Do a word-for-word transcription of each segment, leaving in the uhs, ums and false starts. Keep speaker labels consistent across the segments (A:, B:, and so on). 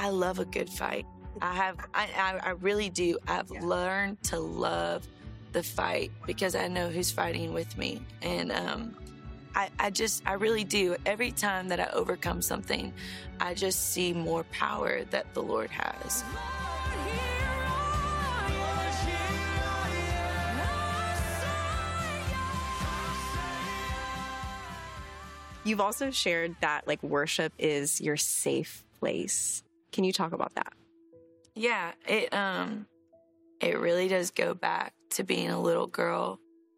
A: I love a good fight. I have, I, I, I really do. I've yeah. learned to love the fight because I know who's fighting with me. And um, I, I just, I really do. Every time that I overcome something, I just see more power that the Lord has.
B: You've also shared that like worship is your safe place. Can you talk about that?
A: Yeah, it um it really does go back to being a little girl.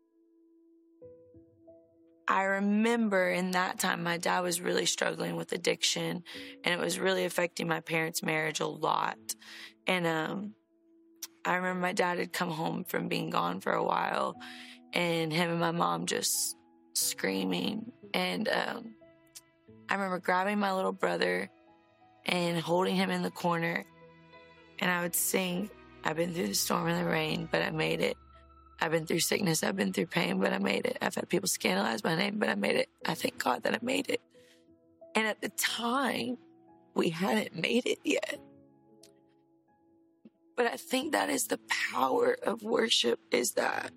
A: I remember in that time my dad was really struggling with addiction, and it was really affecting my parents' marriage a lot. And um I remember my dad had come home from being gone for a while, and him and my mom just screaming. And um, I remember grabbing my little brother and holding him in the corner. And I would sing, I've been through the storm and the rain, but I made it. I've been through sickness, I've been through pain, but I made it. I've had people scandalize my name, but I made it. I thank God that I made it. And at the time, we hadn't made it yet. But I think that is the power of worship, is that,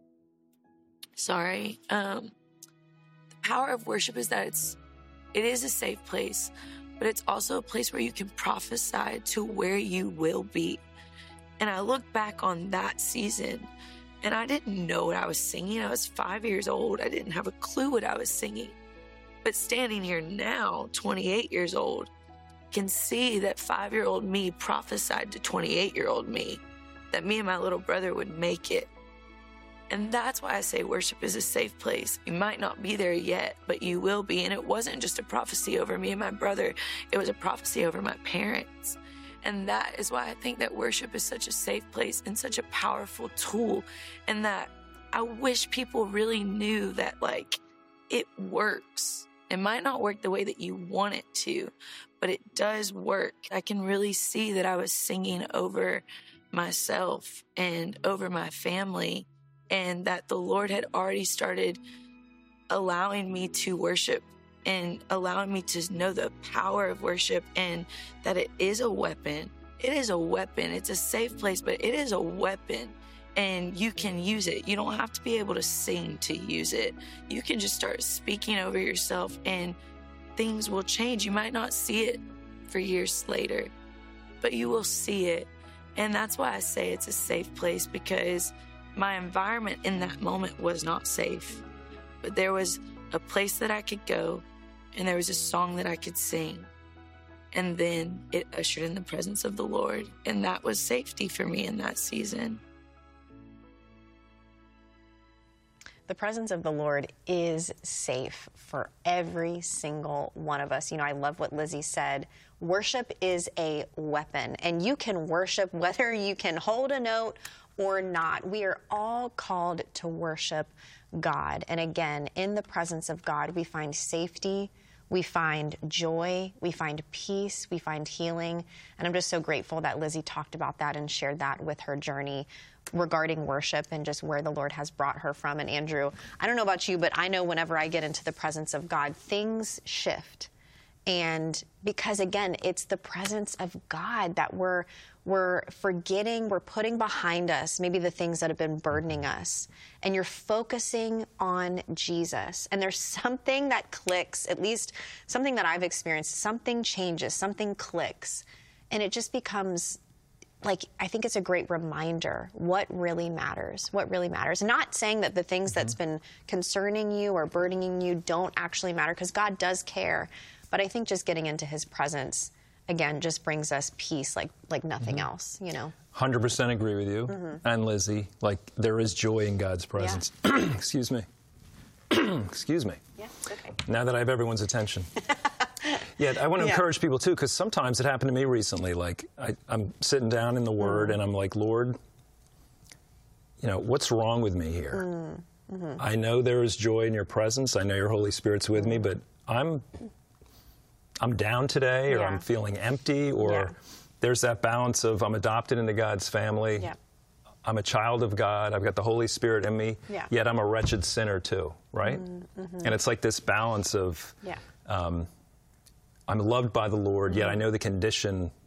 A: sorry, um, power of worship is that it's it is a safe place, but it's also a place where you can prophesy to where you will be. And I look back on that season, and I didn't know what I was singing. I was five years old. I didn't have a clue what I was singing. But standing here now, twenty-eight years old, can see that five-year-old me prophesied to twenty-eight-year-old me that me and my little brother would make it. And that's why I say worship is a safe place. You might not be there yet, but you will be. And it wasn't just a prophecy over me and my brother. It was a prophecy over my parents. And that is why I think that worship is such a safe place and such a powerful tool. And that I wish people really knew that, like, it works. It might not work the way that you want it to, but it does work. I can really see that I was singing over myself and over my family, and that the Lord had already started allowing me to worship and allowing me to know the power of worship, and that it is a weapon. It is a weapon. It's a safe place, but it is a weapon, and you can use it. You don't have to be able to sing to use it. You can just start speaking over yourself, and things will change. You might not see it for years later, but you will see it. And that's why I say it's a safe place, because my environment in that moment was not safe, but there was a place that I could go, and there was a song that I could sing, and then it ushered in the presence of the Lord, and that was safety for me in that season.
B: The presence of the Lord is safe for every single one of us. You know, I love what Lizzie said. Worship is a weapon, and you can worship whether you can hold a note or not. We are all called to worship God. And again, in the presence of God, we find safety, we find joy, we find peace, we find healing. And I'm just so grateful that Lizzie talked about that and shared that with her journey regarding worship and just where the Lord has brought her from. And Andrew, I don't know about you, but I know whenever I get into the presence of God, things shift. And because, again, it's the presence of God that we're we're forgetting, we're putting behind us maybe the things that have been burdening us. And you're focusing on Jesus. And there's something that clicks, at least something that I've experienced. Something changes, something clicks. And it just becomes, like, I think it's a great reminder what really matters, what really matters. Not saying that the things mm-hmm. that's been concerning you or burdening you don't actually matter, because God does care. But I think just getting into his presence, again, just brings us peace like like nothing mm-hmm. else, you know.
C: one hundred percent agree with you. Mm-hmm. And Lizzie, like, there is joy in God's presence. Yeah. Excuse me. Excuse me.
B: Yeah, it's okay.
C: Now that I have everyone's attention. Yeah, I want to yeah. encourage people, too, because sometimes it happened to me recently. Like, I, I'm sitting down in the Word, mm-hmm. and I'm like, Lord, you know, what's wrong with me here? Mm-hmm. I know there is joy in your presence. I know your Holy Spirit's with mm-hmm. me, but I'm... I'm down today, or yeah. I'm feeling empty, or yeah. there's that balance of I'm adopted into God's family. Yeah. I'm a child of God. I've got the Holy Spirit in me, yeah. yet I'm a wretched sinner too, right? Mm-hmm. And it's like this balance of yeah. um, I'm loved by the Lord, mm-hmm. yet I know the condition